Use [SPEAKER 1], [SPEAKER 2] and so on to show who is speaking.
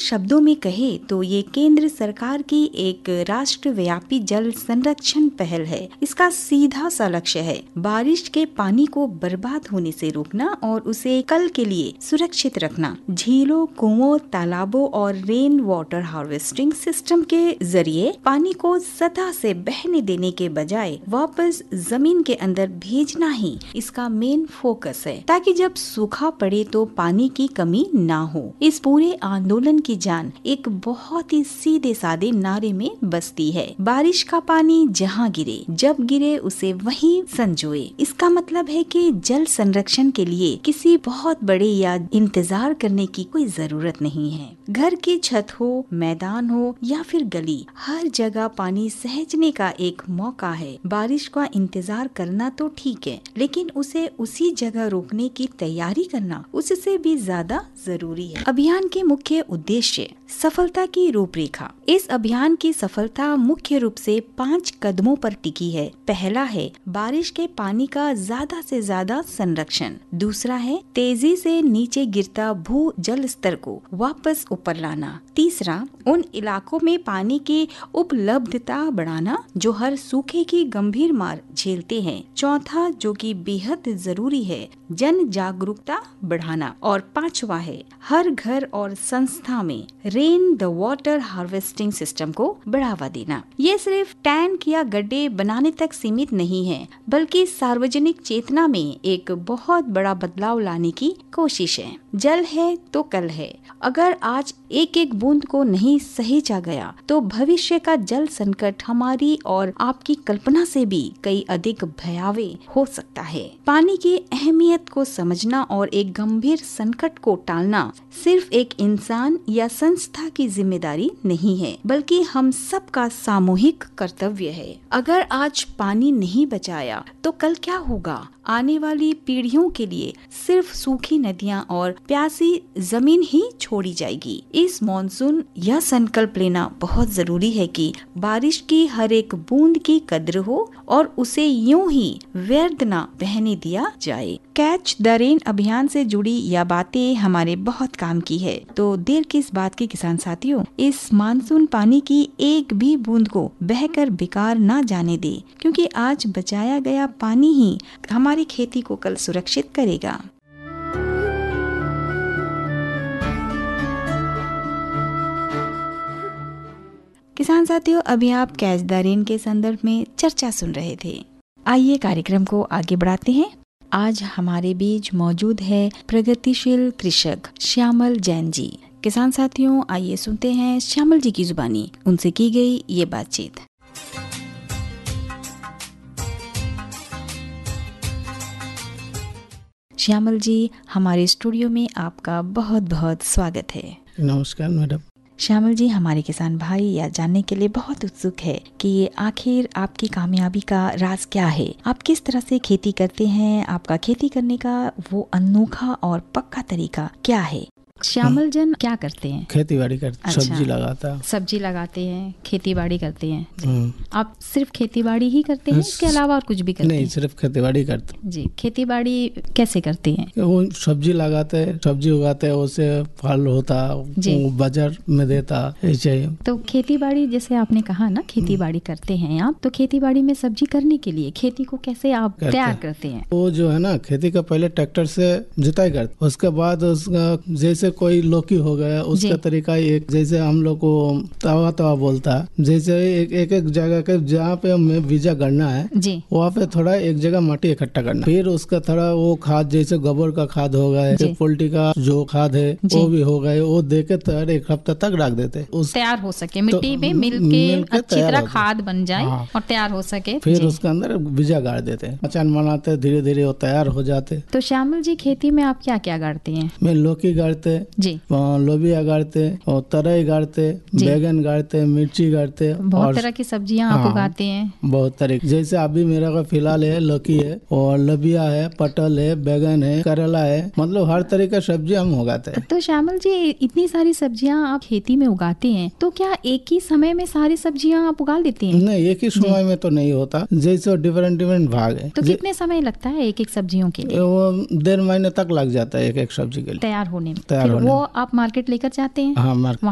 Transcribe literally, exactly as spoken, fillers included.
[SPEAKER 1] शब्दों में कहे तो ये केंद्र सरकार की एक राष्ट्रव्यापी जल संरक्षण पहल है। इसका सीधा सा लक्ष्य है बारिश के पानी को बर्बाद होने से रोकना और उसे कल के लिए सुरक्षित रखना। झीलों, कुओं, तालाबों और रेन वाटर हार्वेस्टिंग सिस्टम के जरिए पानी को सतह से बहने देने के बजाय वापस जमीन के अंदर भेजना ही इसका मेन फोकस है, ताकि जब सूखा पड़े तो पानी की कमी ना हो। इस पूरे आंदोलन की जान एक बहुत ही सीधे सादे नारे में बसती है, बारिश का पानी जहाँ गिरे, जब गिरे उसे वहीं संजोए। इसका मतलब है कि जल संरक्षण के लिए किसी बहुत बड़े या इंतजार करने की कोई जरूरत नहीं है। घर की छत हो, मैदान हो या फिर गली, हर जगह पानी सहजने का एक मौका है। बारिश का इंतजार करना तो ठीक है, लेकिन उसे उसी जगह रोकने की तैयारी करना उससे भी ज्यादा जरूरी है। अभियान के मुख्य उद्देश्य, सफलता की रूपरेखा। इस अभियान की सफलता मुख्य रूप से पाँच कदमों पर टिकी है। पहला है बारिश के पानी का ज्यादा से ज्यादा संरक्षण। दूसरा है तेजी से नीचे गिरता भू जल स्तर को वापस ऊपर लाना। तीसरा, उन इलाकों में पानी की उपलब्धता बढ़ाना जो हर सूखे की गंभीर मार झेलते हैं। चौथा, जो कि बेहद जरूरी है, जन जागरूकता बढ़ाना। और पांचवा है हर घर और संस्था में rain the water harvesting system को बढ़ावा देना। ये सिर्फ टैंक या गड्ढे बनाने तक सीमित नहीं है, बल्कि सार्वजनिक चेतना में एक बहुत बड़ा बदलाव लाने की कोशिश है। जल है तो कल है। अगर आज एक एक बूंद को नहीं सहेजा गया तो भविष्य का जल संकट हमारी और आपकी कल्पना से भी कई अधिक भयावह हो सकता है। पानी की अहमियत को समझना और एक गंभीर संकट को टालना सिर्फ एक इंसान या संस्था की जिम्मेदारी नहीं है, बल्कि हम सबका सामूहिक कर्तव्य है। अगर आज पानी नहीं बचाया तो कल क्या होगा? आने वाली पीढ़ियों के लिए सिर्फ सूखी नदियां और प्यासी जमीन ही छोड़ी जाएगी। इस मॉनसून यह संकल्प लेना बहुत जरूरी है कि बारिश की हर एक बूंद की कद्र हो और उसे यूं ही व्यर्थ न बहने दिया जाए। कैच द रेन अभियान से जुड़ी यह बातें हमारे बहुत काम की है। तो देर किस बात की किसान साथियों, इस मानसून पानी की एक भी बूंद को बहकर बेकार ना जाने दे, क्योंकि आज बचाया गया पानी ही हमारी खेती को कल सुरक्षित करेगा। किसान साथियों, अभी आप कैच द रेन के संदर्भ में चर्चा सुन रहे थे। आइए कार्यक्रम को आगे बढ़ाते हैं। आज हमारे बीच मौजूद है प्रगतिशील कृषक श्यामल जैन जी। किसान साथियों, आइए सुनते हैं श्यामल जी की जुबानी उनसे की गई ये बातचीत। श्यामल जी, हमारे स्टूडियो में आपका बहुत बहुत स्वागत है।
[SPEAKER 2] नमस्कार मैडम।
[SPEAKER 1] श्यामल जी, हमारे किसान भाई यह जानने के लिए बहुत उत्सुक है कि आखिर आपकी कामयाबी का राज क्या है। आप किस तरह से खेती करते हैं, आपका खेती करने का वो अनोखा और पक्का तरीका क्या है? श्यामल जन क्या करते हैं?
[SPEAKER 2] खेती बाड़ी करते। अच्छा, सब्जी लगाता
[SPEAKER 1] सब्जी लगाते हैं, खेती बाड़ी करते हैं। आप सिर्फ खेती बाड़ी ही करते हैं, इसके अलावा और कुछ भी करते
[SPEAKER 2] नहीं,
[SPEAKER 1] हैं?
[SPEAKER 2] सिर्फ खेती बाड़ी करते
[SPEAKER 1] जी। खेती बाड़ी कैसे करते हैं?
[SPEAKER 2] वो सब्जी लगाते हैं, सब्जी उगाते हैं, उससे फल होता, वो बाजार में देता, ऐसे।
[SPEAKER 1] तो खेती बाड़ी जैसे आपने कहा ना, खेती बाड़ी करते हैं आप, तो खेती बाड़ी में सब्जी करने के लिए खेती को कैसे आप तैयार करते हैं?
[SPEAKER 2] वो जो है ना, खेती का पहले ट्रैक्टर से जुताई करते, उसके बाद उसका जैसे कोई लौकी हो गया, उसका तरीका एक, जैसे हम लोग को तवा तवा बोलता है, जैसे एक एक, एक जगह के जहाँ पे हमें बीजा गड़ना है वहाँ पे थोड़ा एक जगह माटी इकट्ठा करना, फिर उसका थोड़ा वो खाद, जैसे गोबर का खाद हो गया, पोल्ट्री का जो खाद है वो भी हो गए, वो देके तैयार एक हफ्ता तक रख देते, उस
[SPEAKER 1] तैयार हो सके, मिट्टी में मिल के अच्छी तरह खाद बन जाए और तैयार हो सके।
[SPEAKER 2] फिर उसके अंदर बीजा गाड़ देते, मचान बनाते, धीरे धीरे वो तैयार हो जाते।
[SPEAKER 1] तो श्यामल जी, खेती में आप क्या क्या गाड़ते हैं?
[SPEAKER 2] मैं लौकी गाड़ते जी, लोबिया गाड़ते और तरई गाड़ते, बैगन गाड़ते, मिर्ची गाड़ते,
[SPEAKER 1] बहुत तरह की सब्जियां आप उगाते हैं।
[SPEAKER 2] बहुत तरह, जैसे अभी मेरा का फिलहाल है लौकी है और लोबिया है, पटल है, बैगन है, करेला है, मतलब हर तरह का सब्जी हम उगाते हैं।
[SPEAKER 1] तो श्यामल जी, इतनी सारी सब्जियां आप खेती में उगाते हैं, तो क्या एक ही समय में सारी सब्जियां आप उगा लेते हैं?
[SPEAKER 2] नहीं, एक ही समय में तो नहीं होता, जैसे डिफरेंट डिफरेंट भाग है।
[SPEAKER 1] तो कितने समय लगता है एक एक सब्जियों के लिए?
[SPEAKER 2] वो डेढ़ महीने तक लग जाता है एक एक सब्जी के लिए
[SPEAKER 1] तैयार होने में।
[SPEAKER 2] तैयार होने
[SPEAKER 1] वो आप मार्केट लेकर जाते हैं?
[SPEAKER 2] हाँ, मार्केट